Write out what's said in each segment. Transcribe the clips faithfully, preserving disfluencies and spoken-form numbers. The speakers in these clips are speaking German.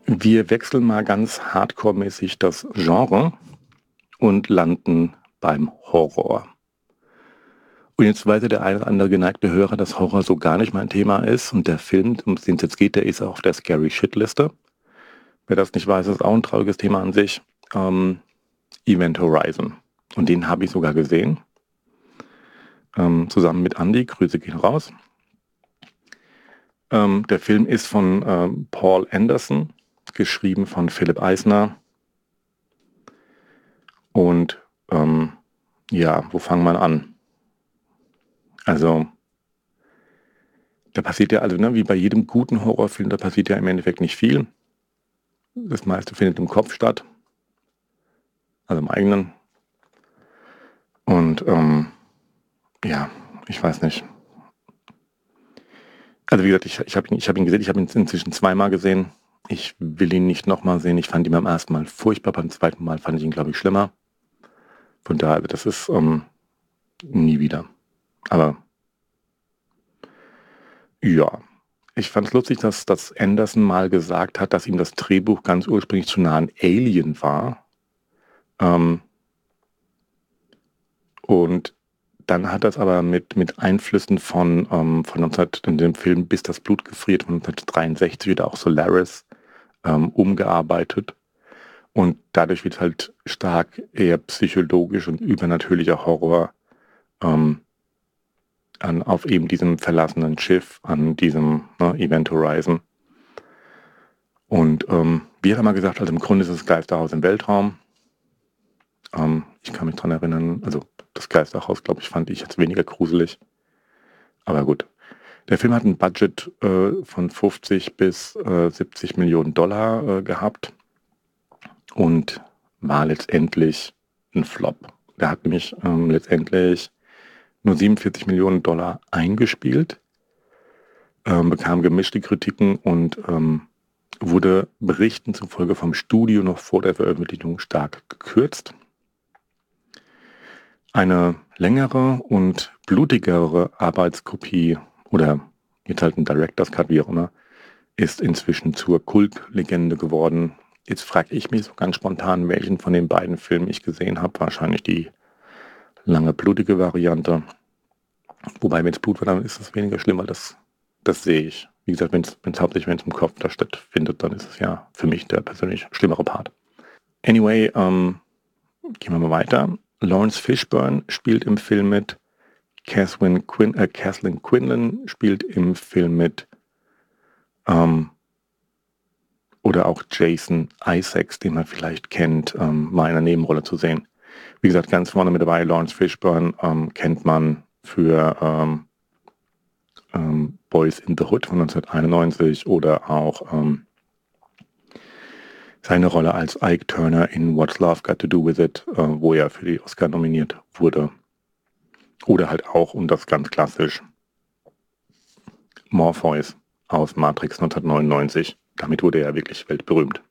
Wir wechseln mal ganz hardcore-mäßig das Genre und landen beim Horror. Und jetzt weiß ja der eine oder andere geneigte Hörer, dass Horror so gar nicht mein Thema ist. Und der Film, um den es jetzt geht, der ist auf der Scary Shit-Liste. Wer das nicht weiß, ist auch ein trauriges Thema an sich. Ähm, Event Horizon. Und den habe ich sogar gesehen. Ähm, zusammen mit Andy. Grüße gehen raus. Ähm, der Film ist von ähm, Paul Anderson, geschrieben von Philipp Eisner. Und ähm, ja, wo fangen wir an? Also, da passiert ja, also ne, wie bei jedem guten Horrorfilm, da passiert ja im Endeffekt nicht viel. Das meiste findet im Kopf statt. Also im eigenen. Und ähm, ja, ich weiß nicht. Also wie gesagt, ich, ich habe ihn, ich hab ihn gesehen, ich habe ihn inzwischen zweimal gesehen. Ich will ihn nicht nochmal sehen. Ich fand ihn beim ersten Mal furchtbar, beim zweiten Mal fand ich ihn, glaube ich, schlimmer. Von daher, also das ist ähm, nie wieder. Aber ja, ich fand es lustig, dass, dass Anderson mal gesagt hat, dass ihm das Drehbuch ganz ursprünglich zu nah an Alien war. Ähm, und dann hat das aber mit, mit Einflüssen von, ähm, von neunzehn, in dem Film Bis das Blut gefriert von neunzehnhundertdreiundsechzig oder auch Solaris ähm, umgearbeitet. Und dadurch wird halt stark eher psychologisch und übernatürlicher Horror ähm, an, auf eben diesem verlassenen Schiff, an diesem ne, Event Horizon. Und ähm, wie hat er mal gesagt, also im Grunde ist es das Geisterhaus im Weltraum. Ähm, ich kann mich dran erinnern, also das Geisterhaus, glaube ich, fand ich jetzt weniger gruselig. Aber gut. Der Film hat ein Budget äh, von fünfzig bis äh, siebzig Millionen Dollar äh, gehabt und war letztendlich ein Flop. Der hat nämlich ähm, letztendlich nur siebenundvierzig Millionen Dollar eingespielt, ähm, bekam gemischte Kritiken und ähm, wurde Berichten zufolge vom Studio noch vor der Veröffentlichung stark gekürzt. Eine längere und blutigere Arbeitskopie oder jetzt halt ein Director's Cut, wie auch immer, ist inzwischen zur Kultlegende geworden. Jetzt frage ich mich so ganz spontan, welchen von den beiden Filmen ich gesehen habe. Wahrscheinlich die lange blutige Variante. Wobei, wenn es Blut war, dann ist es weniger schlimm, weil das, das sehe ich. Wie gesagt, wenn es hauptsächlich wenn es im Kopf da stattfindet, dann ist es ja für mich der persönlich schlimmere Part. Anyway, ähm, gehen wir mal weiter. Lawrence Fishburne spielt im Film mit. Kathleen Quin äh, Kathleen Quinlan spielt im Film mit. Ähm, oder auch Jason Isaacs, den man vielleicht kennt, ähm, mal in einer Nebenrolle zu sehen. Wie gesagt, ganz vorne mit dabei, Lawrence Fishburne ähm, kennt man für ähm, ähm, Boys in the Hood von neunzehnhunderteinundneunzig oder auch ähm, seine Rolle als Ike Turner in What's Love Got to Do With It, äh, wo er für die Oscar nominiert wurde. Oder halt auch, und das ganz klassisch, Morpheus aus Matrix neunzehnhundertneunundneunzig. Damit wurde er wirklich weltberühmt.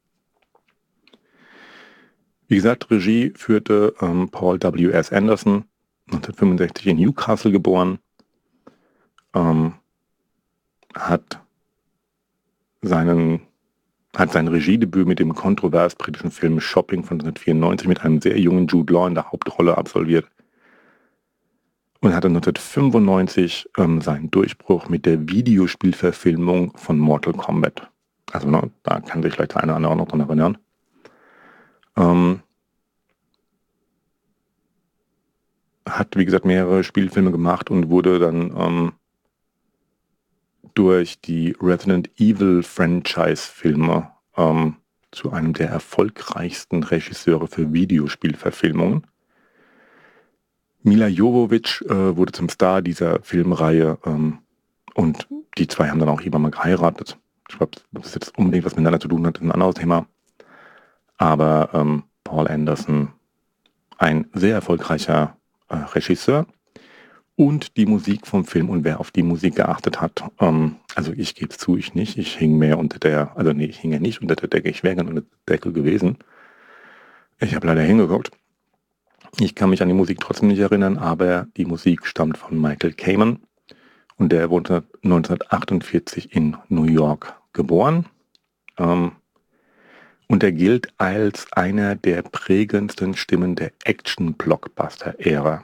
Wie gesagt, Regie führte ähm, Paul W S Anderson, neunzehnhundertfünfundsechzig in Newcastle geboren, ähm, hat seinen hat sein Regiedebüt mit dem kontrovers britischen Film Shopping von neunzehnhundertvierundneunzig mit einem sehr jungen Jude Law in der Hauptrolle absolviert und hatte neunzehnhundertfünfundneunzig ähm, seinen Durchbruch mit der Videospielverfilmung von Mortal Kombat. Also ne, da kann sich vielleicht der eine oder andere auch noch dran erinnern. Ähm, hat, wie gesagt, mehrere Spielfilme gemacht und wurde dann ähm, durch die Resident Evil Franchise-Filme ähm, zu einem der erfolgreichsten Regisseure für Videospielverfilmungen. Mila Jovovich äh, wurde zum Star dieser Filmreihe ähm, und die zwei haben dann auch irgendwann mal geheiratet. Ich glaube, ob das jetzt unbedingt was miteinander zu tun hat, ist ein anderes Thema. Aber ähm, Paul Anderson, ein sehr erfolgreicher äh, Regisseur. Und die Musik vom Film und wer auf die Musik geachtet hat. Ähm, also ich gebe es zu, ich nicht. Ich hing mehr unter der, also nee, ich hing ja nicht unter der Decke. Ich wäre gerne unter der Decke gewesen. Ich habe leider hingeguckt. Ich kann mich an die Musik trotzdem nicht erinnern, aber die Musik stammt von Michael Kamen. Und der wurde neunzehnhundertachtundvierzig in New York geboren. Ähm, Und er gilt als einer der prägendsten Stimmen der Action-Blockbuster-Ära.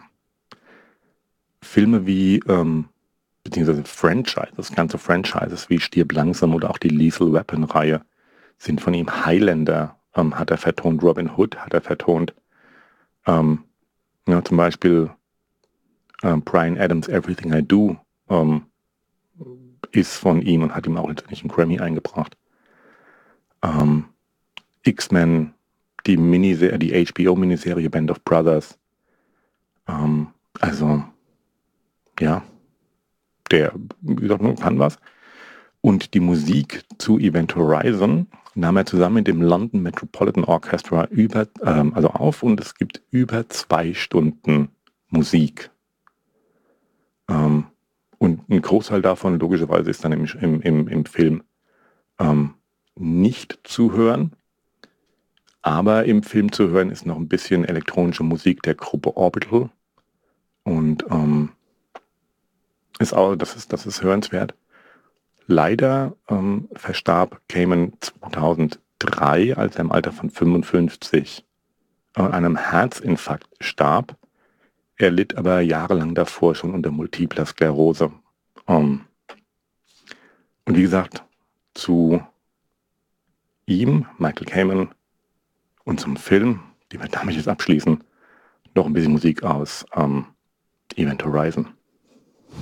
Filme wie, ähm, beziehungsweise Franchises, ganze Franchises wie Stirb langsam oder auch die Lethal Weapon-Reihe sind von ihm. Highlander ähm, hat er vertont, Robin Hood hat er vertont. Ähm, ja, zum Beispiel ähm, Bryan Adams' Everything I Do ähm, ist von ihm und hat ihm auch letztendlich einen Grammy eingebracht. Ähm, X-Men, die Miniserie, die H B O-Miniserie Band of Brothers. Ähm, also, ja, der, wie gesagt, kann was. Und die Musik zu Event Horizon nahm er zusammen mit dem London Metropolitan Orchestra über, ähm, also auf, und es gibt über zwei Stunden Musik. Ähm, und ein Großteil davon, logischerweise, ist dann im, im, im, im Film ähm, nicht zu hören. Aber im Film zu hören ist noch ein bisschen elektronische Musik der Gruppe Orbital. Und ähm, ist auch, das ist, das ist hörenswert. Leider ähm, verstarb Kamen zweitausenddrei, als er im Alter von fünfundfünfzig an einem Herzinfarkt starb. Er litt aber jahrelang davor schon unter multipler Sklerose. Ähm, und wie gesagt, zu ihm, Michael Kamen, und zum Film, die wir damit jetzt abschließen, noch ein bisschen Musik aus ähm, Event Horizon.